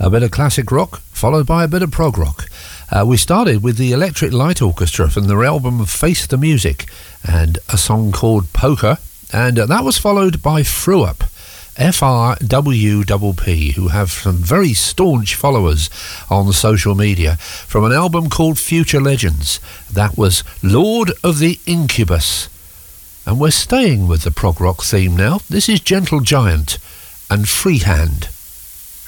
A bit of classic rock, followed by a bit of prog rock. We started with the Electric Light Orchestra from their album Face the Music, and a song called Poker, and that was followed by Fruwp, FRWPP, who have some very staunch followers on social media, from an album called Future Legends. That was Lord of the Incubus. And we're staying with the prog rock theme now. This is Gentle Giant and Freehand.